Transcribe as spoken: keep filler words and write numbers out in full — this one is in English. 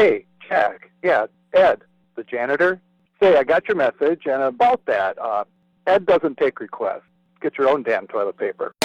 Hey, Jack. Yeah, Ed, the janitor. Say, I got your message, and about that, uh, Ed doesn't take requests. Get your own damn toilet paper.